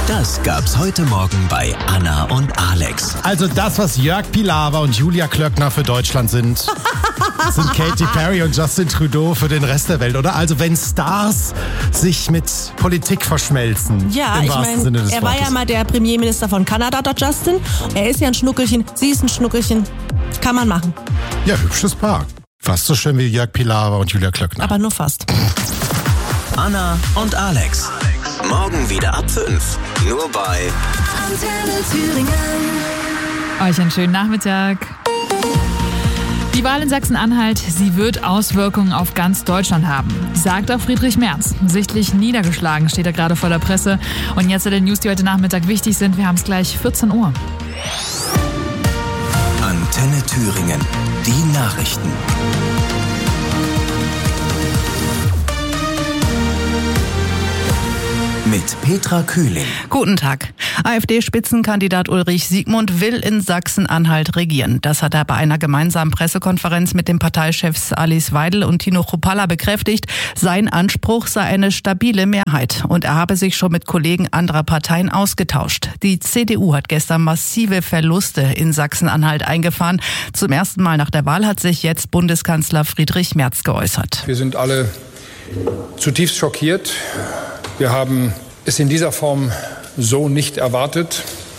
Das gab's heute Morgen bei Anna und Alex. Also das, was Jörg Pilawa und Julia Klöckner für Deutschland sind, sind Katy Perry und Justin Trudeau für den Rest der Welt, oder? Also wenn Stars sich mit Politik verschmelzen. Ja, ich meine, er war ja mal der Premierminister von Kanada, der Justin. Er ist ja ein Schnuckelchen, sie ist ein Schnuckelchen. Kann man machen. Ja, hübsches Paar. Fast so schön wie Jörg Pilawa und Julia Klöckner. Aber nur fast. Anna und Alex. Morgen wieder ab 5. Nur bei Antenne Thüringen. Euch einen schönen Nachmittag. Die Wahl in Sachsen-Anhalt, sie wird Auswirkungen auf ganz Deutschland haben, sagt auch Friedrich Merz. Sichtlich niedergeschlagen steht er gerade vor der Presse. Und jetzt alle News, die heute Nachmittag wichtig sind. Wir haben es gleich 14 Uhr. Antenne Thüringen. Die Nachrichten. Mit Petra Kühling. Guten Tag. AfD-Spitzenkandidat Ulrich Siegmund will in Sachsen-Anhalt regieren. Das hat er bei einer gemeinsamen Pressekonferenz mit den Parteichefs Alice Weidel und Tino Kruppalla bekräftigt. Sein Anspruch sei eine stabile Mehrheit. Und er habe sich schon mit Kollegen anderer Parteien ausgetauscht. Die CDU hat gestern massive Verluste in Sachsen-Anhalt eingefahren. Zum ersten Mal nach der Wahl hat sich jetzt Bundeskanzler Friedrich Merz geäußert. Wir sind alle zutiefst schockiert. Wir haben es in dieser Form so nicht erwartet.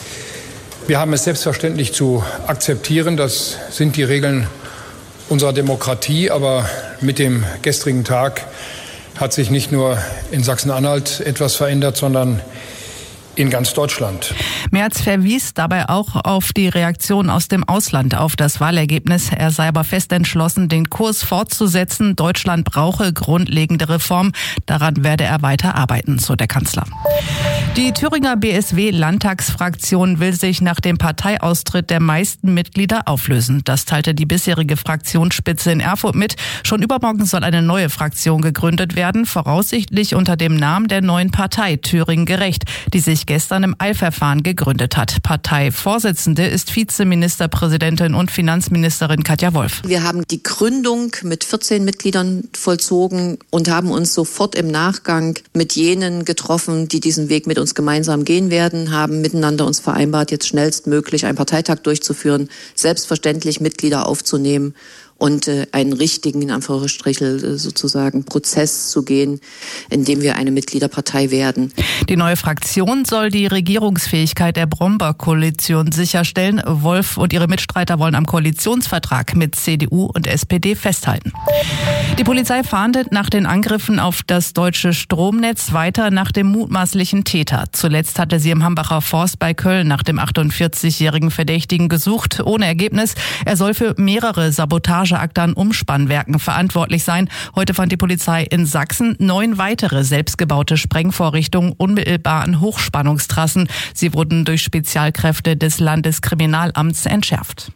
Wir haben es selbstverständlich zu akzeptieren. Das sind die Regeln unserer Demokratie. Aber mit dem gestrigen Tag hat sich nicht nur in Sachsen-Anhalt etwas verändert, sondern in ganz Deutschland. Merz verwies dabei auch auf die Reaktion aus dem Ausland auf das Wahlergebnis. Er sei aber fest entschlossen, den Kurs fortzusetzen. Deutschland brauche grundlegende Reformen. Daran werde er weiter arbeiten, so der Kanzler. Die Thüringer BSW-Landtagsfraktion will sich nach dem Parteiaustritt der meisten Mitglieder auflösen. Das teilte die bisherige Fraktionsspitze in Erfurt mit. Schon übermorgen soll eine neue Fraktion gegründet werden, voraussichtlich unter dem Namen der neuen Partei Thüringen Gerecht, die sich gestern im Eilverfahren gegründet hat. Parteivorsitzende ist Vizeministerpräsidentin und Finanzministerin Katja Wolf. Wir haben die Gründung mit 14 Mitgliedern vollzogen und haben uns sofort im Nachgang mit jenen getroffen, die diesen Weg mit uns gemeinsam gehen werden, haben miteinander uns vereinbart, jetzt schnellstmöglich einen Parteitag durchzuführen, selbstverständlich Mitglieder aufzunehmen und einen richtigen, in Anführungsstrichen sozusagen, Prozess zu gehen, in dem wir eine Mitgliederpartei werden. Die neue Fraktion soll die Regierungsfähigkeit der Brombeer-Koalition sicherstellen. Wolf und ihre Mitstreiter wollen am Koalitionsvertrag mit CDU und SPD festhalten. Die Polizei fahndet nach den Angriffen auf das deutsche Stromnetz weiter nach dem mutmaßlichen Täter. Zuletzt hatte sie im Hambacher Forst bei Köln nach dem 48-jährigen Verdächtigen gesucht, ohne Ergebnis. Er soll für mehrere Sabotageakte an Umspannwerken verantwortlich sein. Heute fand die Polizei in Sachsen 9 weitere selbstgebaute Sprengvorrichtungen unmittelbar an Hochspannungstrassen. Sie wurden durch Spezialkräfte des Landeskriminalamts entschärft.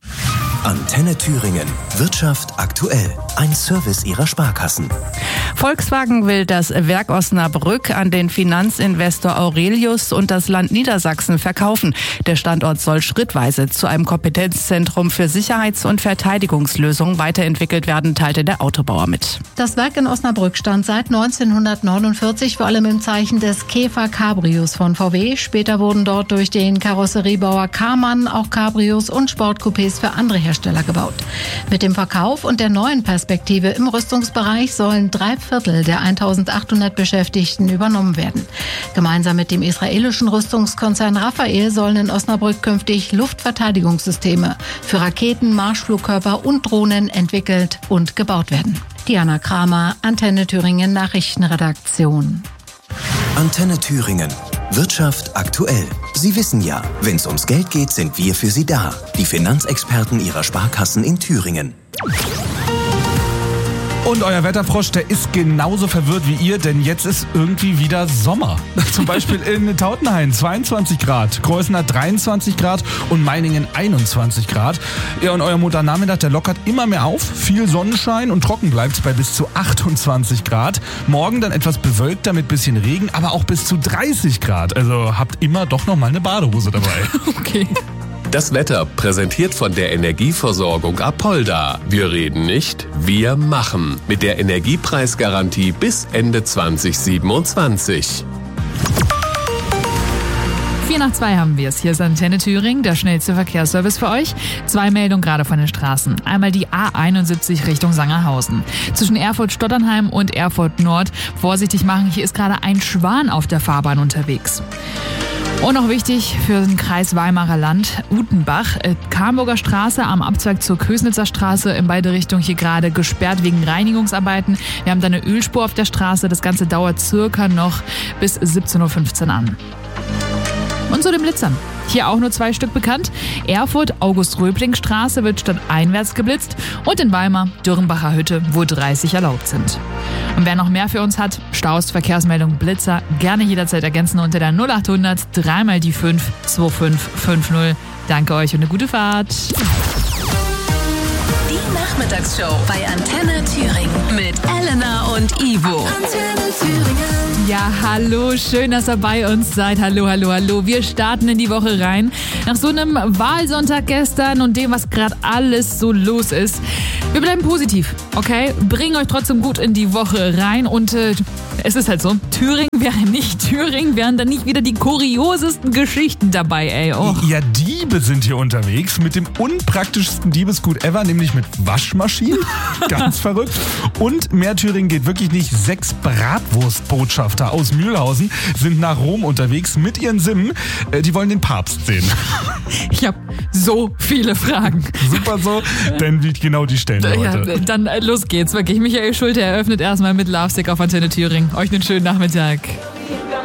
Antenne Thüringen. Wirtschaft aktuell. Ein Service ihrer Sparkassen. Volkswagen will das Werk Osnabrück an den Finanzinvestor Aurelius und das Land Niedersachsen verkaufen. Der Standort soll schrittweise zu einem Kompetenzzentrum für Sicherheits- und Verteidigungslösungen weiterentwickelt werden, teilte der Autobauer mit. Das Werk in Osnabrück stand seit 1949 vor allem im Zeichen des Käfer Cabrios von VW. Später wurden dort durch den Karosseriebauer Karmann auch Cabrios und Sportcoupés für andere Hersteller gebaut. Mit dem Verkauf und der neuen Perspektive im Rüstungsbereich sollen 3/4 der 1800 Beschäftigten übernommen werden. Gemeinsam mit dem israelischen Rüstungskonzern Rafael sollen in Osnabrück künftig Luftverteidigungssysteme für Raketen, Marschflugkörper und Drohnen entwickelt und gebaut werden. Diana Kramer, Antenne Thüringen Nachrichtenredaktion. Antenne Thüringen. Wirtschaft aktuell. Sie wissen ja, wenn es ums Geld geht, sind wir für Sie da. Die Finanzexperten Ihrer Sparkassen in Thüringen. Und euer Wetterfrosch, der ist genauso verwirrt wie ihr, denn jetzt ist irgendwie wieder Sommer. Zum Beispiel in Tautenhain 22 Grad, Kreuznach 23 Grad und Meiningen 21 Grad. Ja, und euer Montagnachmittag, der lockert immer mehr auf. Viel Sonnenschein und trocken bleibt's bei bis zu 28 Grad. Morgen dann etwas bewölkter mit bisschen Regen, aber auch bis zu 30 Grad. Also habt immer doch noch mal eine Badehose dabei. Okay. Das Wetter präsentiert von der Energieversorgung Apolda. Wir reden nicht, wir machen. Mit der Energiepreisgarantie bis Ende 2027. 2:04 haben wir es. Hier ist Antenne Thüringen, der schnellste Verkehrsservice für euch. 2 Meldungen gerade von den Straßen. Einmal die A71 Richtung Sangerhausen. Zwischen Erfurt-Stotternheim und Erfurt-Nord vorsichtig machen, hier ist gerade ein Schwan auf der Fahrbahn unterwegs. Und noch wichtig für den Kreis Weimarer Land, Utenbach, Kamburger Straße am Abzweig zur Kösnitzer Straße in beide Richtungen hier gerade gesperrt wegen Reinigungsarbeiten. Wir haben da eine Ölspur auf der Straße, das Ganze dauert circa noch bis 17:15 Uhr an. Und zu den Blitzern. Hier auch nur 2 Stück bekannt. Erfurt, August-Röbling-Straße wird stadteinwärts geblitzt und in Weimar, Dürrenbacher Hütte, wo 30 erlaubt sind. Und wer noch mehr für uns hat, Staus, Verkehrsmeldung, Blitzer, gerne jederzeit ergänzen unter der 0800 3 die 5 2550. Danke euch und eine gute Fahrt. Die Nachmittagsshow bei Antenne Thüringen mit Elena und Ivo. Antenne Thüringen. Ja, hallo, schön, dass ihr bei uns seid. Hallo, hallo, hallo. Wir starten in die Woche rein. Nach so einem Wahlsonntag gestern und dem, was gerade alles so los ist. Wir bleiben positiv, okay? Bringen euch trotzdem gut in die Woche rein und es ist halt so, Thüringen wäre nicht Thüringen, wären dann nicht wieder die kuriosesten Geschichten dabei, ey. Oh. Ja, Diebe sind hier unterwegs mit dem unpraktischsten Diebesgut ever, nämlich mit Waschmaschinen. Ganz verrückt. Und mehr Thüringen geht wirklich nicht. 6 Bratwurstbotschafter aus Mühlhausen sind nach Rom unterwegs mit ihren Simmen. Die wollen den Papst sehen. Ich habe so viele Fragen. Super so, denn wie genau die stellen wir heute. Ja, dann los geht's wirklich. Michael Schulte eröffnet erstmal mit Lovesick auf Antenne Thüringen. Euch einen schönen Nachmittag.